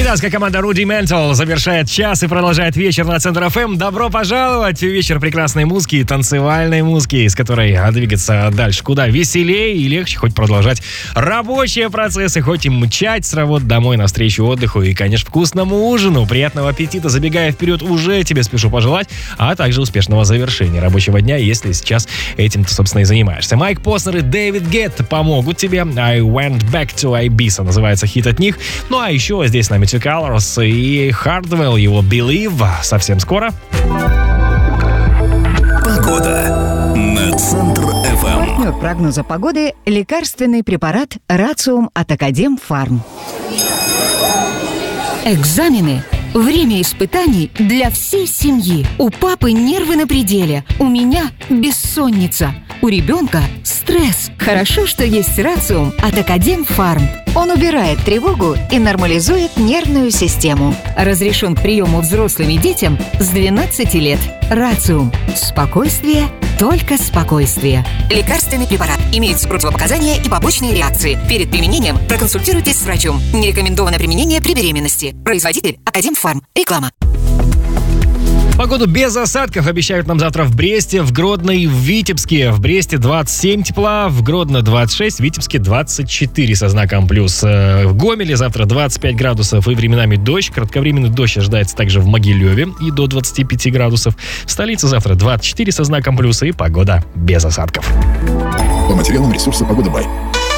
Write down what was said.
Британская команда Rudimental завершает час и продолжает вечер на Центр ФМ. Добро пожаловать в вечер прекрасной музыки, танцевальной музыки, с которой двигаться дальше куда веселее и легче, хоть продолжать рабочие процессы, хоть и мчать с работы домой навстречу отдыху и, конечно, вкусному ужину. Приятного аппетита, забегая вперед, уже тебе спешу пожелать, а также успешного завершения рабочего дня, если сейчас этим ты, собственно, и занимаешься. Майк Поснер и Дэвид Гетт помогут тебе. I Went Back to Ibiza называется хит от них. Ну а еще здесь с нами Two Colors и Hardwell, его Believe. Совсем скоро. Погода на Центр ФМ. Партнер прогноза погоды – лекарственный препарат Рациум от Академфарм. Экзамены. Время испытаний для всей семьи. У папы нервы на пределе, у меня бессонница, у ребенка стресс. Хорошо, что есть Рациум от Академфарм. Он убирает тревогу и нормализует нервную систему. Разрешен к приему взрослым и детям с 12 лет. Рациум. Спокойствие, только спокойствие. Лекарственный препарат. Имеются противопоказания и побочные реакции. Перед применением проконсультируйтесь с врачом. Не рекомендовано применение при беременности. Производитель Академфарм. Реклама. Погоду без осадков обещают нам завтра в Бресте, в Гродно и в Витебске. В Бресте 27 тепла, в Гродно 26, в Витебске 24 со знаком плюс. В Гомеле завтра 25 градусов и временами дождь. Кратковременный дождь ожидается также в Могилеве и до 25 градусов. В столице завтра 24 со знаком плюс и погода без осадков. По материалам ресурса «Погода Бай».